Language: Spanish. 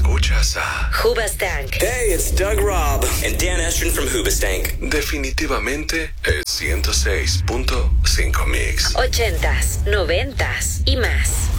Escuchas a Hoobastank. Hey, it's Doug Robb and Dan Estrin from Hoobastank. definitivamente el 106.5 Mix. 80s, 90s y más.